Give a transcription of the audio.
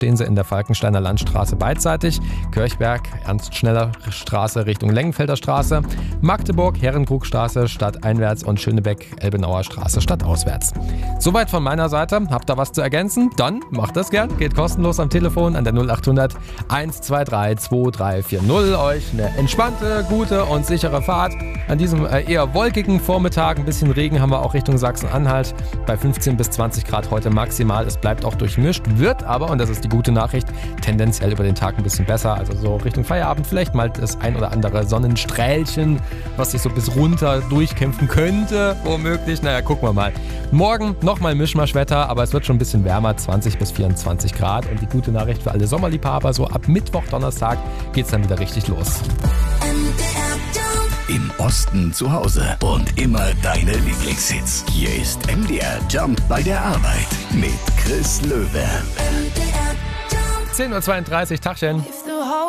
stehen sie in der Falkensteiner Landstraße beidseitig. Kirchberg, Ernst-Schneller-Straße Richtung Lengenfelder Straße. Magdeburg, Herrenkrugstraße stadteinwärts und Schönebeck, Elbenauer Straße stadtauswärts. Soweit von meiner Seite. Habt ihr was zu ergänzen? Dann macht das gern. Geht kostenlos am Telefon an der 0800 123 2340. Euch eine entspannte, gute und sichere Fahrt. An diesem eher wolkigen Vormittag, ein bisschen Regen haben wir auch Richtung Sachsen-Anhalt. Bei 15 bis 20 Grad heute maximal. Es bleibt auch durchmischt, wird aber, und das ist die gute Nachricht, tendenziell über den Tag ein bisschen besser. Also so Richtung Feierabend vielleicht mal das ein oder andere Sonnenstrählchen, was sich so bis runter durchkämpfen könnte, womöglich. Naja, gucken wir mal. Morgen nochmal Mischmaschwetter, aber es wird schon ein bisschen wärmer, 20 bis 24 Grad. Und die gute Nachricht für alle Sommerliebhaber, so ab Mittwoch, Donnerstag geht's dann wieder richtig los. Im Osten zu Hause und immer deine Lieblingshits. Hier ist MDR Jump bei der Arbeit mit Chris Löwe. 10:32 Uhr, Tachchen.